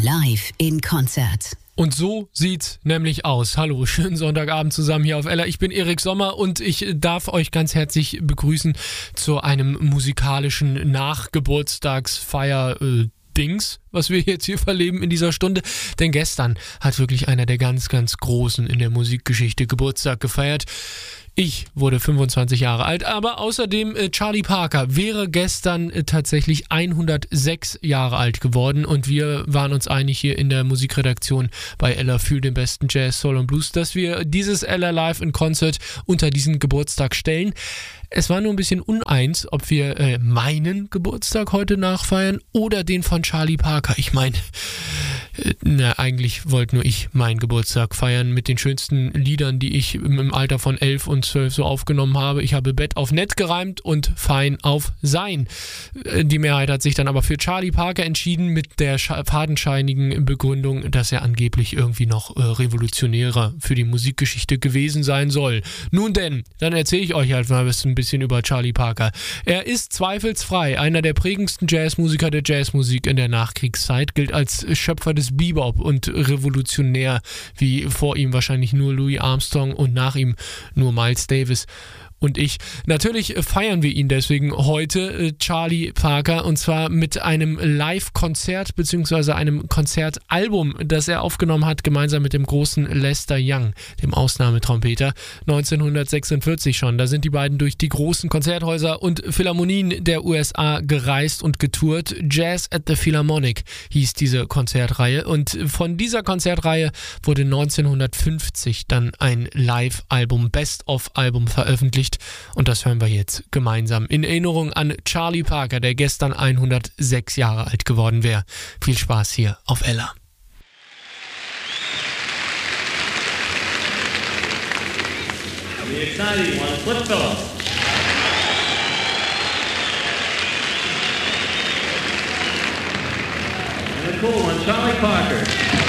Live in Konzert. Und so sieht's nämlich aus. Hallo, schönen Sonntagabend zusammen hier auf Ella. Ich bin Erik Sommer und ich darf euch ganz herzlich begrüßen zu einem musikalischen Nachgeburtstagsfeier-Dings, was wir jetzt hier verleben in dieser Stunde. Denn gestern hat wirklich einer der ganz, ganz Großen in der Musikgeschichte Geburtstag gefeiert. Ich wurde 25 Jahre alt, aber außerdem Charlie Parker wäre gestern tatsächlich 106 Jahre alt geworden und wir waren uns einig hier in der Musikredaktion bei Ella für den besten Jazz, Soul und Blues, dass wir dieses Ella Live in Concert unter diesen Geburtstag stellen. Es war nur ein bisschen uneins, ob wir meinen Geburtstag heute nachfeiern oder den von Charlie Parker. Ich meine, eigentlich wollte nur ich meinen Geburtstag feiern mit den schönsten Liedern, die ich im Alter von 11 und 12 so aufgenommen habe. Ich habe Bett auf nett gereimt und fein auf sein. Die Mehrheit hat sich dann aber für Charlie Parker entschieden mit der fadenscheinigen Begründung, dass er angeblich irgendwie noch revolutionärer für die Musikgeschichte gewesen sein soll. Nun denn, dann erzähle ich euch halt mal ein bisschen über Charlie Parker. Er ist zweifelsfrei einer der prägendsten Jazzmusiker der Jazzmusik in der Nachkriegszeit, gilt als Schöpfer des Bebop und revolutionär, wie vor ihm wahrscheinlich nur Louis Armstrong und nach ihm nur Miles Davis und ich. Natürlich feiern wir ihn deswegen heute, Charlie Parker, und zwar mit einem Live-Konzert bzw. einem Konzertalbum, das er aufgenommen hat, gemeinsam mit dem großen Lester Young, dem Ausnahmetrompeter, 1946 schon. Da sind die beiden durch die großen Konzerthäuser und Philharmonien der USA gereist und getourt. Jazz at the Philharmonic hieß diese Konzertreihe und von dieser Konzertreihe wurde 1950 dann ein Live-Album, Best-of-Album veröffentlicht. Und das hören wir jetzt gemeinsam in Erinnerung an Charlie Parker, der gestern 106 Jahre alt geworden wäre. Viel Spaß hier auf Ella. The exciting one, Flip Phillips. And the cool one, Charlie Parker.